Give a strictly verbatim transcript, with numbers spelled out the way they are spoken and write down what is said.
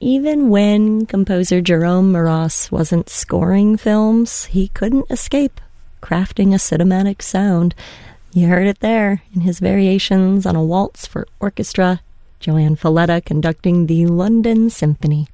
even when composer Jerome Moross wasn't scoring films, he couldn't escape crafting a cinematic sound. You heard it there in his variations on a waltz for orchestra, Joanne Falletta conducting the London Symphony.